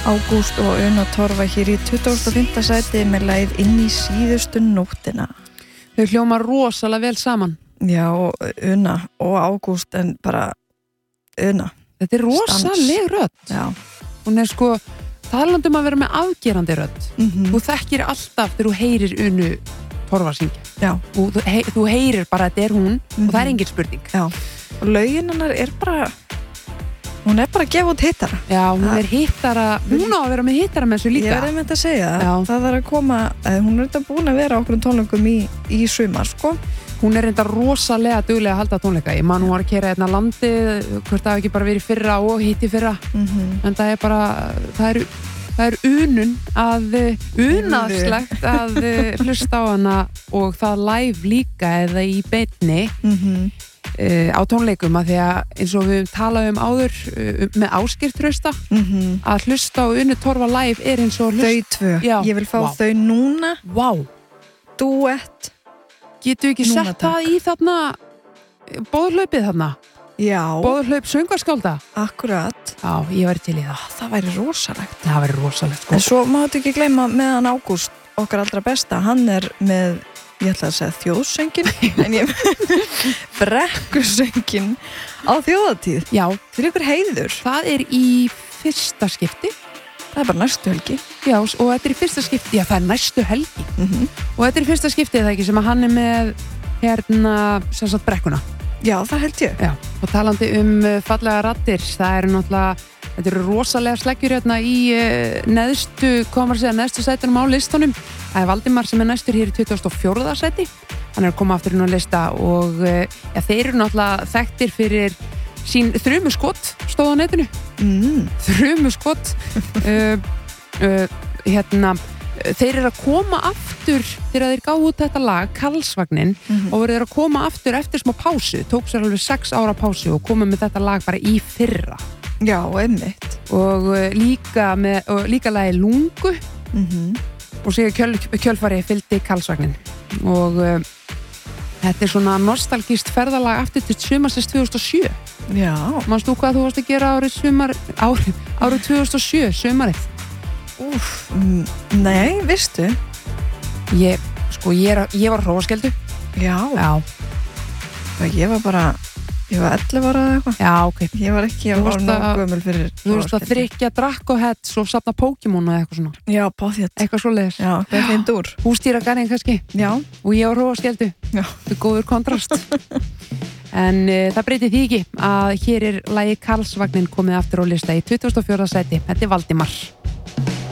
Ágúst og Una Torfa hér í 25. sæti með lagið Inn í síðustu nóttina. Þau hljóma rosalega vel saman. Já, Una og Ágúst, en bara Una. Þetta er rosaleg rödd. Já. Hún er sko, talandi að vera með afgerandi rödd. Þú þekkir alltaf þegar þú heyrir Unu Torfa syngja. Já. Og þú heyrir bara að þetta er hún og það er engin spurning. Já. Og lögin hennar er bara... Hún er bara að gefa út hittara. Já, hún er hittara, hún á að vera með hittara með þessu líka. Ég er einmitt að segja það. Það þarf að koma, hún er þetta búin að vera okkur tónleikum í sumar, sko. Hún er reynda rosalega duglega að halda tónleika. Ég man hún var að keyra hérna landið, hvort það hafi ekki bara verið fyrra og hitt í fyrra. En það er bara, það er unaðslegt að hlusta á hana og það live líka eða í beinni. Á tónleikum að því að eins og við talaðum áður með Ásgeir Trausta að hlusta á Unu Torfa live er eins og þau tvö, ég vil fá þau núna duett getur við ekki sett það í þarna bóðhlaupið þarna bóðhlaup söngvarskálda akkurat, já, ég væri til í það væri rosalegt sko. En svo máttu ekki gleyma meðan Ágúst okkar allra besta, hann er með ég ætla að segja þjóðsöngin en ég brekkusöngin á þjóðatíð. Já. Fyrir ykkur heiður. Það er í fyrsta skipti. Það er bara næstu helgi. Já, og þetta er í fyrsta skipti. Já, það er næstu helgi. Og þetta er í fyrsta skipti, það ekki, sem að hann er með hérna, sem sagt, brekkuna. Já, það held ég. Já, og talandi fallega raddir, það eru náttúrulega, þetta eru rosalega sleggjur hérna í neðstu sætunum á listunum. Það er Valdimar sem er næstur hér í 24. sæti. Hann er að koma aftur inn á lista og þeir eru náttúrulega þekktir fyrir sín þrumuskot stóð á netinu. Þrumuskot. Þeir eru að koma aftur þegar þeir gáðu út þetta lag, Karlsvagnin, og voru þeir að koma aftur eftir smá pásu. Tók sér alveg 6 ára pásu og koma með þetta lag bara í fyrra. Já, einmitt. Og líka lagið Lungu og síðan kjölfari fylgdi Karlsvagnin og þetta er svona nostalgískt ferðalag aftur til sumarsins 2007. Já. Manstu hvað þú varst að gera árið 2007, sumarið? Nei, vistu? Ég var hrófaskjöldu. Já. Ég var 11 ára eða eitthvað. Já, ok. Ég var ekki að nóg gömul fyrir þú veist að þrykja Draco-heads og safna Pokémon og eitthvað svona. Já, potthjött. Eitthvað svoleiðis. Já, það er þeim dúr. Húsdýragarðin kannski. Já. Og ég var hrófaskjöldu. Já. Það er góður kontrast. En það breytir því ekki að hér er lagið Karlsvagnin komið aftur á lista í 24. sæti. Þetta er Valdimar.